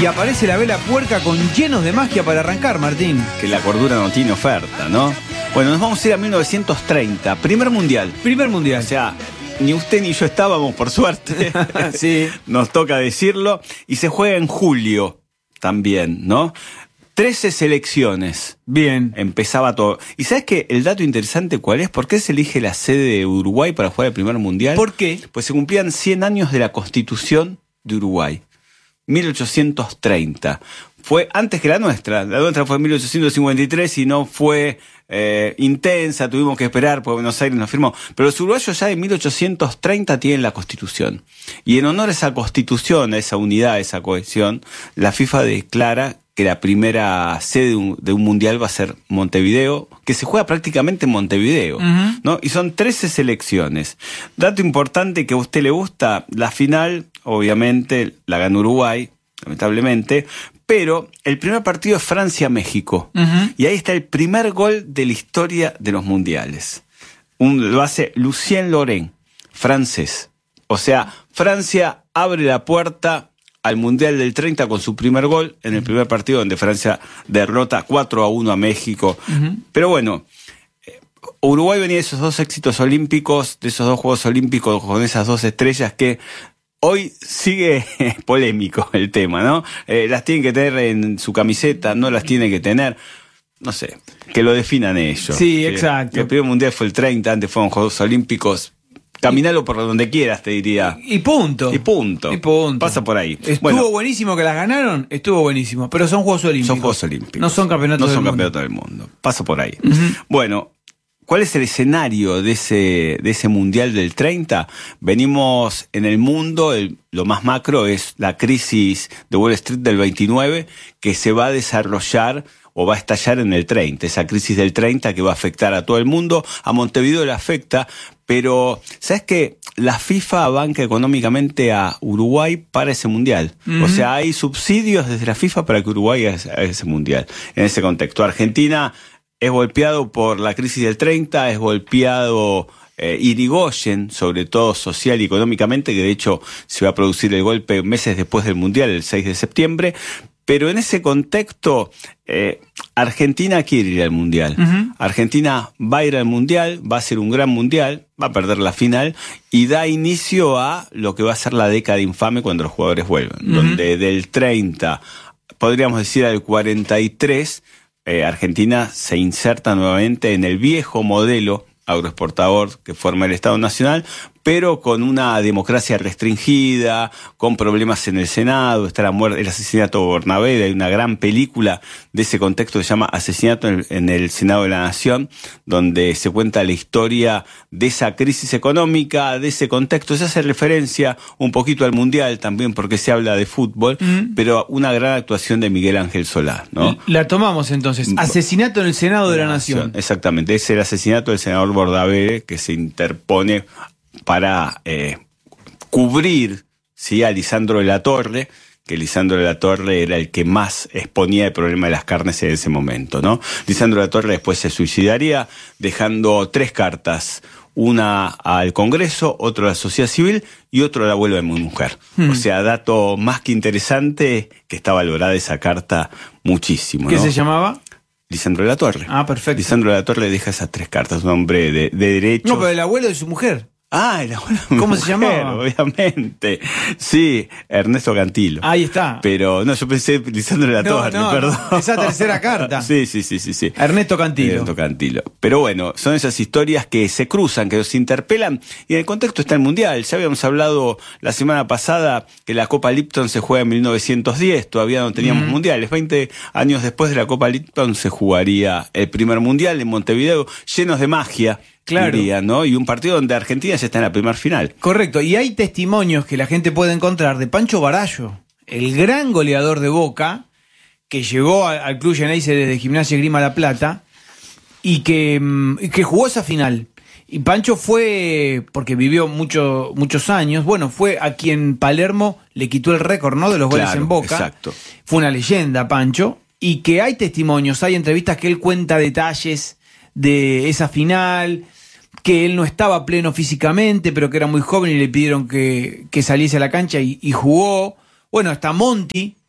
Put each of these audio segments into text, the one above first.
Y aparece la vela puerca con llenos de magia para arrancar, Martín. Que la cordura no tiene oferta, ¿no? Bueno, nos vamos a ir a 1930, primer mundial. Primer mundial. O sea, ni usted ni yo estábamos, por suerte. Sí. Nos toca decirlo. Y se juega en julio también, ¿no? 13 selecciones. Bien. Empezaba todo. ¿Y sabes qué? El dato interesante, ¿cuál es? ¿Por qué se elige la sede de Uruguay para jugar el primer mundial? ¿Por qué? Pues se cumplían 100 años de la Constitución de Uruguay. 1830. Fue antes que la nuestra. La nuestra fue en 1853 y no fue intensa. Tuvimos que esperar porque Buenos Aires nos firmó. Pero los uruguayos ya en 1830 tienen la Constitución. Y en honor a esa Constitución, a esa unidad, a esa cohesión, la FIFA declara que la primera sede de un mundial va a ser Montevideo, que se juega prácticamente en Montevideo, ¿no? Y son 13 selecciones. Dato importante que a usted le gusta, la final, obviamente, la ganó Uruguay, lamentablemente, pero el primer partido es Francia-México. Y ahí está el primer gol de la historia de los mundiales. Lo hace Lucien Laurent, francés. O sea, Francia abre la puerta al Mundial del 30 con su primer gol en el primer partido donde Francia derrota 4-1 a México. Pero bueno, Uruguay venía de esos dos éxitos olímpicos, de esos dos Juegos Olímpicos con esas dos estrellas que hoy sigue polémico el tema, ¿no? Las tienen que tener en su camiseta, no las tienen que tener. No sé, que lo definan ellos. Sí, exacto. El primer Mundial fue el 30, antes fueron Juegos Olímpicos. Caminalo por donde quieras, te diría. Y punto. Y punto. Pasa por ahí. Estuvo buenísimo que las ganaron, estuvo buenísimo. Pero son Juegos Olímpicos. Son Juegos Olímpicos. No son campeonatos del mundo. No son campeonatos del mundo. Pasa por ahí. Bueno, ¿cuál es el escenario de ese Mundial del 30? Venimos en el mundo, lo más macro es la crisis de Wall Street del 29, que se va a desarrollar o va a estallar en el 30, esa crisis del 30 que va a afectar a todo el mundo. A Montevideo le afecta, pero ¿sabes qué? La FIFA banca económicamente a Uruguay para ese mundial. O sea, hay subsidios desde la FIFA para que Uruguay haga ese mundial. En ese contexto, Argentina es golpeado por la crisis del 30, es golpeado Irigoyen, sobre todo social y económicamente, que de hecho se va a producir el golpe meses después del mundial, el 6 de septiembre. Pero en ese contexto, Argentina quiere ir al Mundial. Argentina va a ir al Mundial, va a ser un gran Mundial, va a perder la final y da inicio a lo que va a ser la década infame cuando los jugadores vuelvan. Donde del 30, podríamos decir al 43, Argentina se inserta nuevamente en el viejo modelo agroexportador que forma el Estado Nacional, pero con una democracia restringida, con problemas en el Senado, está el asesinato de Bernabé, hay una gran película de ese contexto que se llama Asesinato en el Senado de la Nación, donde se cuenta la historia de esa crisis económica, de ese contexto. Se hace referencia un poquito al Mundial también porque se habla de fútbol, pero una gran actuación de Miguel Ángel Solá, ¿no? La tomamos entonces. Asesinato en el Senado de la Nación. Exactamente, es el asesinato del senador Bernabé que se interpone para cubrir, ¿sí?, a Lisandro de la Torre, que Lisandro de la Torre era el que más exponía el problema de las carnes en ese momento, ¿no? Lisandro de la Torre después se suicidaría dejando 3 cartas, una al Congreso, otra a la sociedad civil y otra a la abuela de mi mujer. O sea, dato más que interesante, que está valorada esa carta muchísimo, ¿Qué ¿no? se llamaba? Lisandro de la Torre. Ah, perfecto. Lisandro de la Torre deja esas 3 cartas, un hombre de derechos. No, pero el abuelo de su mujer. Ah, el abuelo de mi ¿Cómo se mujer, llamaba? Obviamente. Sí, Ernesto Cantilo. Ahí está. Pero no, yo pensé Lisandro de la Torre, perdón. No, esa tercera carta. Sí. Ernesto Cantilo. Ernesto Cantilo. Pero bueno, son esas historias que se cruzan, que nos interpelan, y en el contexto está el Mundial. Ya habíamos hablado la semana pasada que la Copa Lipton se juega en 1910, todavía no teníamos mundiales. 20 años después de la Copa Lipton se jugaría el primer Mundial en Montevideo, llenos de magia. Claro. Diría, ¿no? Y un partido donde Argentina ya está en la primera final. Correcto, y hay testimonios que la gente puede encontrar de Pancho Barallo, el gran goleador de Boca, que llegó al Club Geneise desde Gimnasia Esgrima La Plata, y que jugó esa final. Y Pancho fue, porque vivió muchos años, bueno, fue a quien Palermo le quitó el récord, ¿no?, de los goles en Boca. Exacto. Fue una leyenda, Pancho, y que hay testimonios, hay entrevistas que él cuenta detalles de esa final, que él no estaba pleno físicamente, pero que era muy joven y le pidieron que saliese a la cancha y jugó. Bueno, hasta Monti,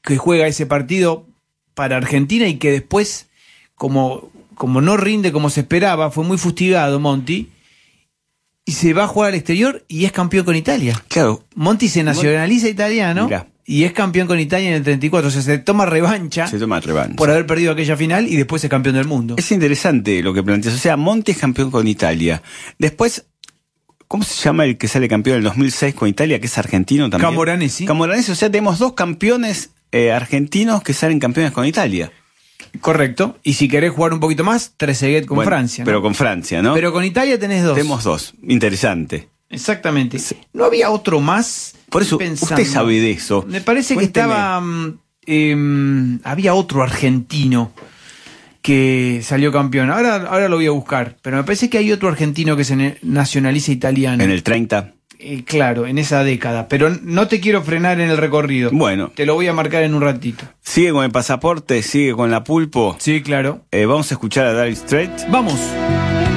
que juega ese partido para Argentina y que después, como no rinde como se esperaba, fue muy fustigado Monti, y se va a jugar al exterior y es campeón con Italia. Claro. Monti se nacionaliza italiano. Mirá. Y es campeón con Italia en el 34. O sea, se toma revancha. Por haber perdido aquella final y después es campeón del mundo. Es interesante lo que planteas. O sea, Monti es campeón con Italia. Después, ¿cómo se llama el que sale campeón en el 2006 con Italia, que es argentino también? Camoranesi. Camoranesi, o sea, tenemos 2 campeones argentinos que salen campeones con Italia. Correcto. Y si querés jugar un poquito más, Trezeguet con Francia, ¿no? Pero con Francia, ¿no? Pero con Italia tenés 2. Tenemos 2. Interesante. Exactamente. Sí. ¿No había otro más? Por eso, usted sabe de eso. Me parece Cuénteme. que estaba... había otro argentino que salió campeón. Ahora lo voy a buscar. Pero me parece que hay otro argentino que se nacionaliza italiano. En el 30. Claro, en esa década. Pero no te quiero frenar en el recorrido. Bueno. Te lo voy a marcar en un ratito. ¿Sigue con el pasaporte? ¿Sigue con la Pulpo? Sí, claro. Vamos a escuchar a Dire Straits. Vamos.